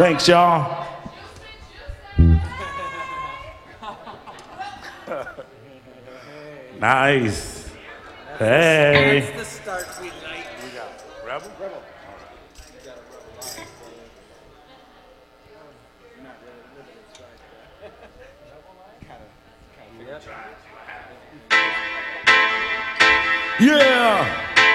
Thanks, y'all. Nice. Hey. That's the start we like. We got Rebel? Rebel. Yeah.